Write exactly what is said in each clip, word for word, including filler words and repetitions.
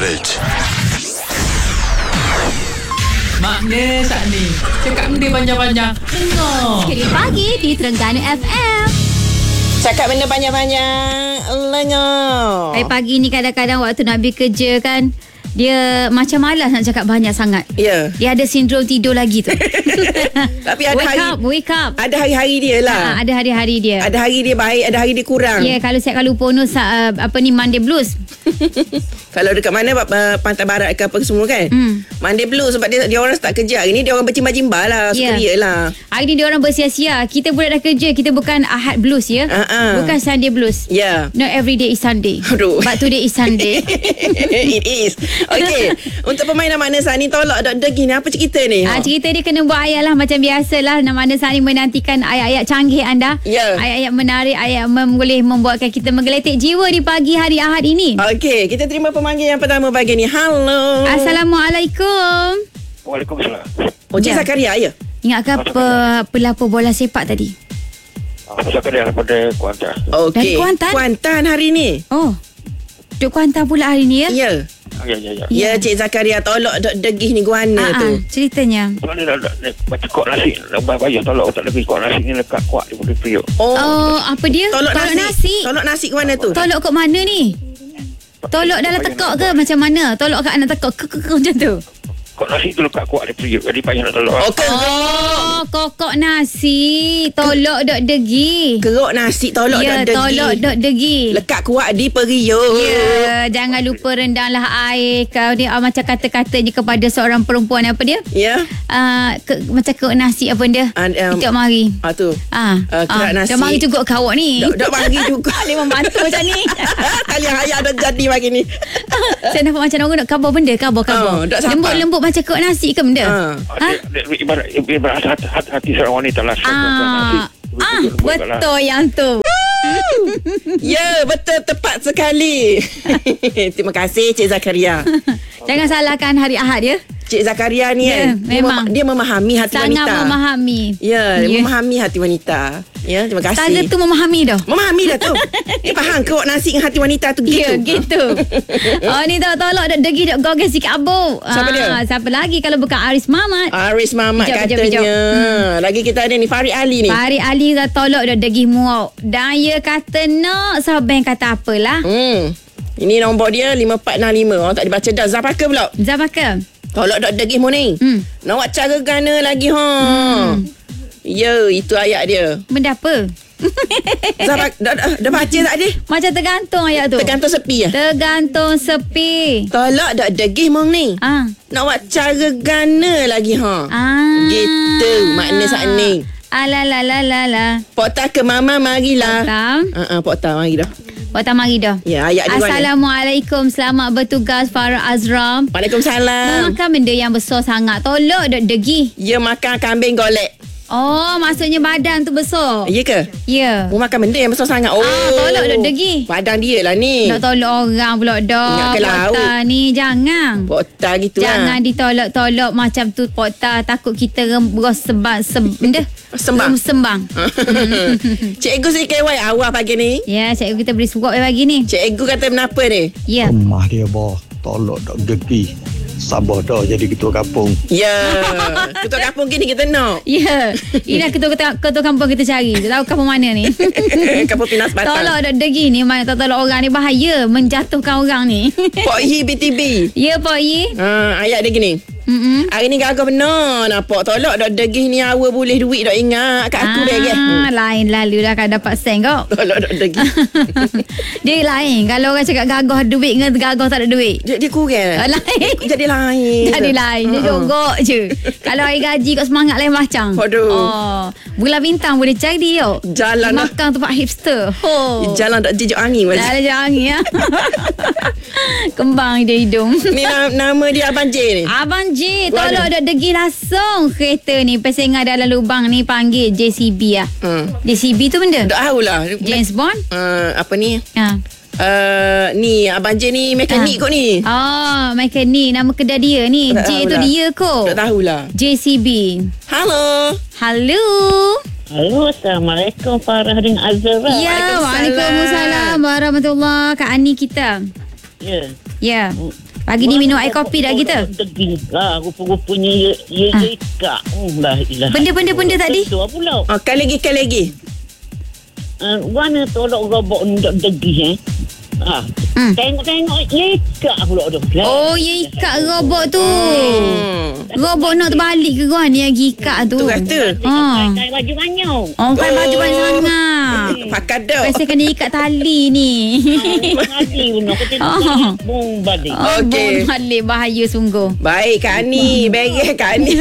Marriage. Makna saat ni cakap benda panjang-panjang. Dengar Sekali pagi di Terengganu F M. Cakap benda panjang-panjang. Lanyok. Hari pagi ni kadang-kadang waktu nak pergi kerja kan, dia macam malas nak cakap banyak sangat. Ya. Dia ada sindrom tidur lagi tu. Tapi ada wake hari up, wake up. Ada hari-hari dia lah. Ha, ada hari-hari dia. Ada hari dia baik, ada hari dia kurang. Ya, yeah, kalau siap kalau bonus uh, apa ni Monday blues. Kalau dekat mana uh, Pantai Barat ke apa semua kan, Hmm. Monday Blue sebab dia, dia orang start kerja. Hari ni dia orang bercimba-cimba lah. Ya. Suka dia lah. Hari ni dia orang bersia-sia. Kita budak dah kerja, kita bukan Ahad blues ya. Uh-uh. Bukan Sunday blues. Ya. No, every day is Sunday. Aduh. But today is Sunday. It is. Okay. Untuk permainan makna sani tolak dok degi ni, apa cerita ni? Ah, cerita dia kena buat ayat lah macam biasalah. Nama Sani menantikan ayat-ayat canggih anda. Ya. Ayat-ayat menarik, ayat mem- boleh membuatkan kita menggeletik jiwa di pagi hari Ahad ini. Okey, kita terima pemanggil yang pertama pagi ni. Halo. Assalamualaikum. Waalaikumsalam. Oh, Cik Ya. Zakaria ya? Ingat ke apa pelapor bola sepak tadi? Saya kerja daripada Kuantan. Okey. Dari Kuantan? Kuantan hari ni. Oh, duduk Kuantan pula hari ni ya? Ya. Ya, ya, ya. Ya, Cik Zakaria tolak dok degi ni guana Ah, tu. ah, ceritanya. Sebab dia dah, dah, dah baca kod nasi. Dah bayar tolak tak lebih kod nasi ni lekat kuat dia boleh periuk. Oh. Oh, apa dia? Tolak, Tolak nasi. nasi. Tolak nasi ke mana tu? Tolak kat mana ni? Tolak dalam tekak ke macam mana? Tolak kat anak tekak ke, ke, ke macam tu? Kod nasi tu lekat kuat dia periuk. Jadi payah nak tolak. Oh, kerok. Oh, kokok nasi. Tolak dok degi. Kerok nasi tolak Ya, dok degi. tolak dok degi. Lekat kuat di periuk. Ya, jangan lupa rendanglah air. Kau ni uh, macam kata-katanya kepada seorang perempuan apa dia? Ya. Uh, ke, macam kerok nasi apa dia? And, um, Kita mari. Ah tu. Ah, Uh, kerak ah, nasi. dah mari juga kau ni. Dok dok bagi juga. Boleh membantu macam ni. Tali ayah dah jadi pagi ni. Saya nampak macam orang nak kabar benda, kabar kabar. Oh, dok sampai. Lembut-lembut macam kerok nasi ke benda? Ah. Ha? Dia, dia, ibarat, ibarat hati, hati, hati seorang wanita lah. Ah, ah, betul yang tu. Ya, betul, tepat sekali. Terima kasih Cik Zakaria. Jangan salahkan hari Ahad ya. Cik Zakaria ni Ya, kan, dia, memang. mem- dia memahami hati Sangat wanita. memahami. Ya, dia Ya. memahami hati wanita. Ya, terima kasih. Saga tu memahami dah. Memahami dah tu. Dia faham kerok nasi dengan hati wanita tu gitu. Ya, gitu. Oh, ni tak tolak dak degi dak gogel sikit abu. Siapa dia? Siapa lagi kalau bukan Aris Mamat? Aris Mamat Bijak, bijak, katanya. bijak. Hmm. Lagi kita ada ni Farid Ali ni. Farid Ali dah tolak dak degi muak. Dan dia kata nak, Sabang kata apalah. Hmm. Ini nombor dia lima empat enam lima. Orang tak dibaca dah. Zapaka pula. Zabaka. Tolak dok degih morning. Hmm. Nak buat cara gana lagi ha. Hmm. Ya, itu ayat dia. Benda apa? Zafak, dah, dah, dah baca tak dia? Macam tergantung ayat tu. Tergantung sepi ya. Tergantung sepi. Tolak dok degih morning. Ah. Nak buat cara gana lagi ha. Ah. Gitu makna saat ni. Alalalalala. Pok tak ke mama marilah. Tam. Ha ah, pok tak mari dah. Waktu mari dah. Ya, ayat dia mana? Assalamualaikum. Selamat bertugas Farah Azram. Waalaikumsalam. Makan benda yang besar sangat. Tolak dok degi. Ya makan kambing golek. Oh, maksudnya badan tu besar. Ya ke? Ya. Oh makan benda yang besar sangat. Oh. Ah, tolak dok degi. Badan dia lah ni. Nak tolak orang pula dah. Ingat ke laut. Pota ni jangan. Pok tak gitu Jangan lah. ditolak-tolak macam tu Pota. Takut kita rembus sembang sem, benda. Sembang. Sembang. Cikgu si K Y awal pagi ni. Ya, cikgu kita beri suap pagi ni. Cikgu kata kenapa ni? Ya. Rumah dia boh tolak dak gegi. Sabah dah jadi ketua kampung. Ya. Ketua kampung gini kita nak. Ya. Inilah ketua-ketua ketua kampung kita cari. Tak tahu kampung mana ni. Kampung Pinas Batang. Tolak dak degi ni. Mana tak tolak orang ni bahaya. Menjatuhkan orang ni. Pok Hi B T B. Ya, Pak Yi. Ha, ayat dia gini. Mm-mm. Hari ni gagah benar. Nampak tolak dok degih ni awal boleh duit dok ingat kat aku beg. Ah, lain lalu dah akan dapat sen kau. Tolak dok degih. Dia lain. Kalau orang cakap gagah duit dengan gagah tak ada duit. Dia, dia kurang. Ah, lain. Jadi lain. Jadi lain. Dia Ha-ha. jogok je. Kalau hari gaji kau semangat lain macam. Aduh. Oh, bulan bintang boleh cari dia. Jalan lah. Makan tempat hipster. Oh. Jalan dok jejak angin. Mas. Dah ada angin ya. Kembang dia hidung. Ni na- nama dia Abang J ni. Abang J, Mana? tolak dah degi langsung kereta ni. Pesengan dalam lubang ni panggil J C B lah. Hmm. J C B tu benda? Dok tahulah. James Bond? Uh, apa ni? Ha. Uh, ni Abang J ni mekanik Ah. kot ni. Oh, mekanik. Nama kedai dia ni. Tak J tu tahulah. dia kot. Tak tahulah. J C B. Halo. Halo. Halo, Assalamualaikum Farah dengan Azra. Ya, Waalaikumsalam warahmatullahi. Kak Ani kita. Ya. Ya. Pagi ni minum air kopi dah kita. Degil lah. Rupa-rupanya ya, ya, Ah. ya ikak. Oh, lah ilah. Benda-benda-benda tadi. Betul pula. Oh, kali lagi, kali lagi. Uh, mana tolong robot ni dok degil eh? Ah. Hmm. Tengok-tengok ya ikak pula tu. Oh, ya ikat robot tu. Hmm. Robot nak terbalik ke kau ni yang ikat tu? Tu kata. Ha. Kain baju banyak. Oh, kan baju banyak sangat. Pakai dok. Biasa kena ikat tali ni. Mati pun aku tengok Oh. bong balik. Oh, Okey. okay. Balik bahaya sungguh. Baik Kak Ani. Beres Kak Ani.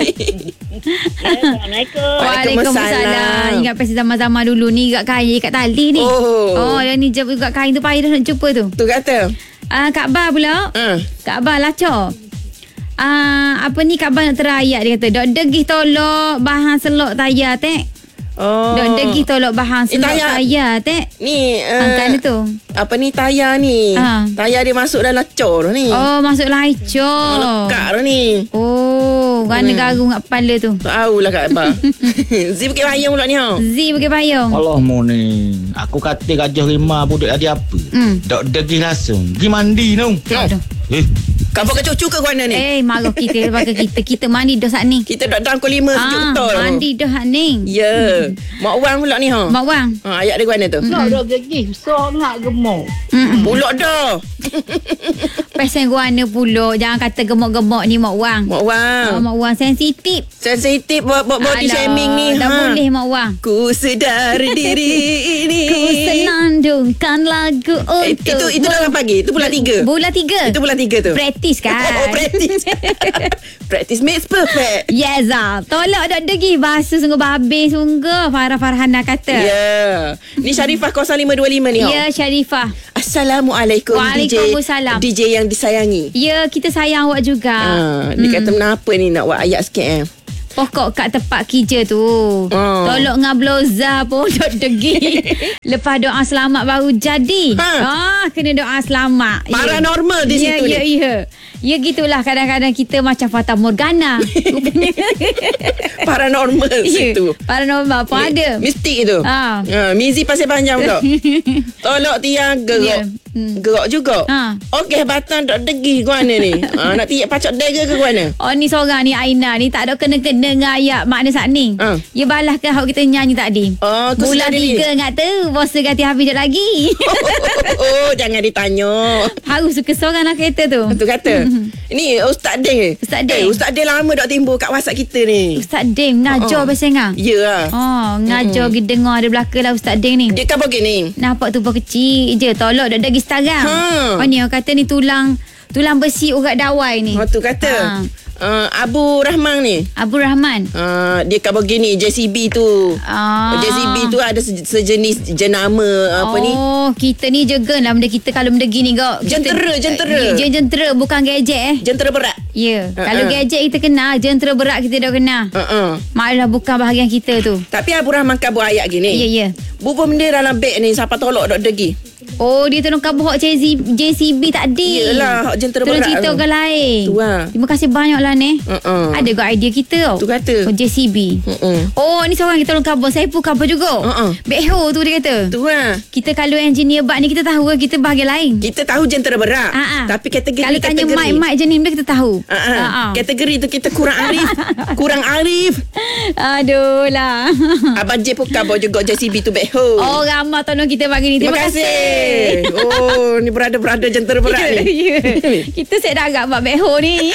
Assalamualaikum. Waalaikumsalam. Ingat pasal zaman-zaman dulu ni ikat kain, ikat tali ni. Oh. Oh, yang ni je ikat kain tu payah dah nak jumpa tu. Tu kata. Ah, Kak Bar pula. Ha. Kak Bar lacor. Ah, apa ni Kak Bar nak terayat dia kata. Dok degih tolok bahan selok tayar tek. Oh. Dok degih tolok bahan Eh, selok tayar. tayar tek. Ni uh, Angkat dia tu. apa ni tayar ni? Ha. Tayar dia masuk dalam cor tu ni. Oh, masuk lacor. Lekat tu ni. Oh, gana garu kat kepala tu. Tahulah Kak Abah. Zee pakai payung pula ni ha. Z pakai payung. Allah mu ni. Aku kata gajah lima budak ada apa? Hmm. Dok degil langsung. Pergi mandi nu. Aduh. Eh, Kau pakai cucu ke mana ni? Eh, marah kita pakai kita. Kita mandi dah saat ni. Kita dah dalam pukul lima sejuk Ah, betul. mandi dah saat ni. Ya. Mak Wan pula ni ha. Mak Wang. Ha, ayat dia ke mana tu? Nak dah gigih besar nak gemuk. Mm-mm. Pulak dah. Pesen guana pulak. Jangan kata gemuk-gemuk ni Mak Wang. Mak Wan. Oh, Mak Wang sensitif. Sensitif buat, buat body Alah, shaming ni. Tak ha. boleh Mak Wang. Ku sedar diri ini. Ku senandungkan lagu Eh, untuk itu itu dalam pagi. Itu bulan tiga. Bulan tiga. Itu bulan tiga tu. Praktis kan. Oh, practice. Practice makes perfect. Yes ah. Tolak dak degi bahasa sungguh babi sungguh. Farah Farhana kata. Ya. Yeah. Ni Sharifah kosong lima dua lima ni. Ya, Sharifah. Assalamualaikum D J. Waalaikumsalam. D J yang disayangi. Ya, kita sayang awak juga. Ah, dia kata kenapa ni nak buat ayat sikit eh. Pokok kat tempat kerja tu. Oh. Tolok dengan bloza pun dok degi. Lepas doa selamat baru jadi. Ha. Ah, kena doa selamat. Ya. Paranormal di ya, situ ya, ni. Ya, ya. gitulah kadang-kadang kita macam Fata Morgana. Paranormal Ya, situ. paranormal pun ada. Mistik itu. Ah. Ha, Mizi pasal panjang pula. Tolok tiang gerak. Ya. Hmm. Gerak juga. Ha. Okey, batang tak degi ke mana ni? Ha, nak tiap pacak dega ke mana? Oh, ni seorang ni Aina ni tak ada kena-kena dengan ayat makna saat ni. Ha. Ya balas ke hak kita nyanyi tadi. Oh, aku Bulan sedar diri. tiga ingat tu. Bosa ganti habis jap lagi. Oh, jangan ditanya. Harus suka seorang lah kereta tu. Tu kata. Ni Ustaz Deng. Ustaz Eh, Deng. Ustaz Deng lama dak timbul kat WhatsApp kita ni. Ustaz Deng ngajar Oh. bahasa ngah. Ya lah. Oh, ngajar pergi dengar ada belakang lah Ustaz Deng ni. Dia kan begini. Nampak tubuh kecil je. Tolok dah dagi sekarang. Ha. Oh ni orang kata ni tulang tulang besi urat dawai ni. Ha, tu kata. Ha. Uh, Abu Rahman ni. Abu Rahman. Uh, dia kan begini J C B tu. Ah. J C B tu ada se- sejenis jenama apa oh, ni? Oh, kita ni jaga lah benda kita kalau benda gini kau. Jentera, jentera. Dia jentera bukan gadget eh. Jentera berat. Ya. Ha, Kalau ha. gadget kita kenal, jentera berat kita dah kenal. Uh-uh. Malah bukan bahagian kita tu. Tapi Abu Rahman kan buat ayat gini. Ya, ya. Bubuh benda dalam beg ni siapa tolak dok degi. Oh, dia tolong kabur hak J C B tadi. Yelah, hak jentera Tolong berat cerita tu. orang lain. Tu lah. Terima kasih banyak lah ni. Uh-uh. Ada ke idea kita tau. Tu kata. Oh, J C B. Uh-uh. Oh, ni seorang kita tolong kabur. Saya pun kabur juga. Uh-uh. Backhoe tu dia kata. Tu lah. Kita kalau engineer bak ni kita tahu kan kita bahagian lain. Kita tahu jentera berat. Ah, ah. Tapi kategori Kalau tanya kategori. mic-mic jenis dia kita tahu. Uh-uh. Ah, ah. Kategori tu kita kurang arif. kurang arif. Aduh lah. Abang J pun kabur juga J C B tu backhoe. Oh, ramah tolong kita bagi ni. Terima, Terima, kasih. Oh, ni berada-berada jentera berat ni. Ya, ya. Kita set dah agak buat backhoe ni.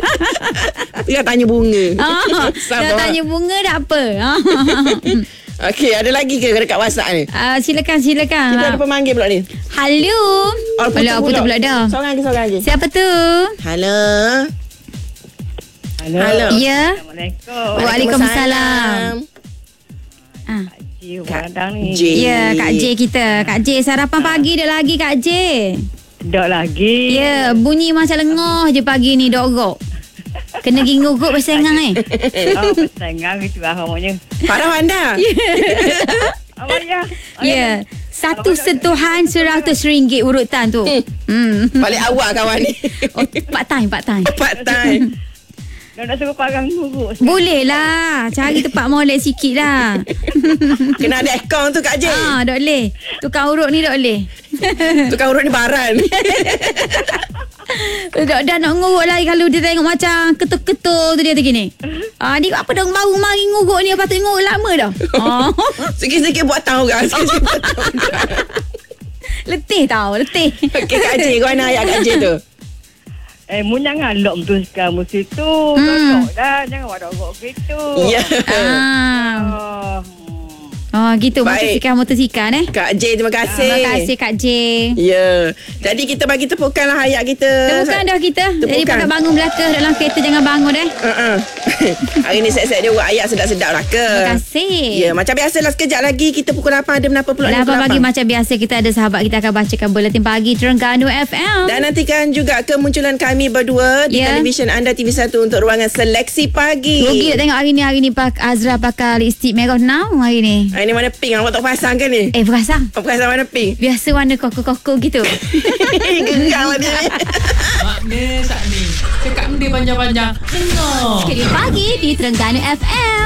Dia tanya bunga. Ah, dah Sabar. tanya bunga dah apa. Ah. Okey, ada lagi ke dekat WhatsApp ni? Ah, silakan silakan. Kita ada pemanggil pula ni. Halo. Oh, Alah, putus pula dah. Seorang lagi, seorang lagi. Siapa tu? Halo. Halo. Halo. Ya. Assalamualaikum. Waalaikumsalam. Ah. Cik Kak Wadang ni. J. Ya, Kak J kita. Kak J, sarapan pagi dah lagi Kak J. Dak lagi. Ya, bunyi macam lengoh je pagi ni dorok. Kena gingugut persengang eh. Oh, persengang itu lah namanya. Farah Wanda. Apa dia? Ya. Satu sentuhan seratus ringgit urutan tu. Hmm. Balik awal kawan ni. Oh, part time, part time. Part time. Nak nak suruh parang guru. Boleh lah. Cari tempat molek sikit lah. Kena ada akaun tu Kak J. Ah, tak boleh. Tukang urut ni tak boleh. Tukang urut ni baran. Dah, dah nak ngurut lagi kalau dia tengok macam ketul-ketul tu dia tu gini. Ah, ni apa dah baru mari ngurut ni, patut ngurut lama dah. Oh. Sikit-sikit buat tahu orang. Sikit-sikit buat tahu orang. Letih tau, letih. Okey Kak J, kau nak ayat Kak J tu. Eh, mu jangan lock betul sekarang mesti tu. Hmm. Tolong dah. Jangan wadah rok gitu. Ya. Ah. Oh. Oh, gitu. Baik. Motosikal, motosikal eh. Kak J, terima kasih. Terima kasih Kak J. Ya. Jadi kita bagi tepukanlah hayat kita. Tepukan dah kita. Jadi Tepukan. pakai bangun belaka dalam kereta, jangan bangun eh. Uh-uh. Hari ni set-set dia buat ayat sedap-sedap lah ke. Terima kasih. Ya, macam biasalah sekejap lagi kita pukul lapan ada menapa pula. lapan pagi macam biasa kita ada sahabat kita akan bacakan buletin pagi Terengganu F M. Dan nantikan juga kemunculan kami berdua di Ya. televisyen anda T V satu untuk ruangan seleksi pagi. Rugi nak tengok hari ni. Hari ni Pak Azra pakai lipstick merah now hari ni. Hari ni mana pink? Awak tak pasang ke ni? Eh, perasan. Awak pasang mana pink? Biasa warna koko-koko gitu. Geram dia ni. Makna saat ni. Cakap benda panjang-panjang. Dengar. Sekali pagi di Terengganu F M.